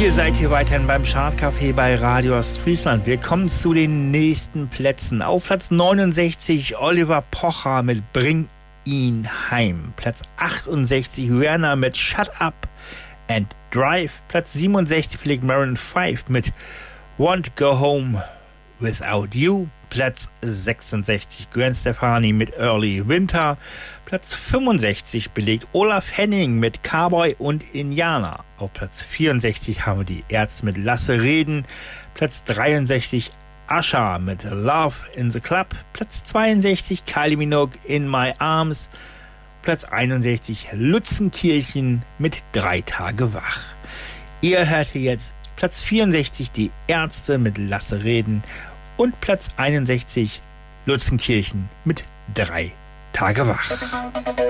Ihr seid hier weiterhin beim Chartcafé bei Radio Ostfriesland. Wir kommen zu den nächsten Plätzen. Auf Platz 69 Oliver Pocher mit Bring ihn heim. Platz 68 Rihanna mit Shut Up and Drive. Platz 67 belegt Maroon 5 mit Won't Go Home Without You. Platz 66 Gwen Stefani mit Early Winter. Platz 65 belegt Olaf Henning mit Cowboy und Indianer. Auf Platz 64 haben wir die Ärzte mit Lasse reden. Platz 63 Usher mit Love in the Club. Platz 62 Kylie Minogue in My Arms. Platz 61 Lutzenkirchen mit 3 Tage wach. Ihr hört hier jetzt Platz 64 die Ärzte mit Lasse reden. Und Platz 61 Lutzenkirchen mit 3 Tage wach.